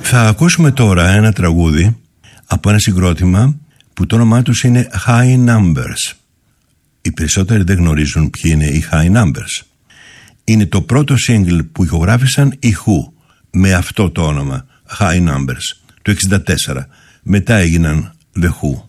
Θα ακούσουμε τώρα ένα τραγούδι από ένα συγκρότημα που το όνομά τους είναι High Numbers. Οι περισσότεροι δεν γνωρίζουν ποιοι είναι οι High Numbers. Είναι το πρώτο single που ηχογράφησαν οι Who με αυτό το όνομα, High Numbers, το 1964. Μετά έγιναν The Who.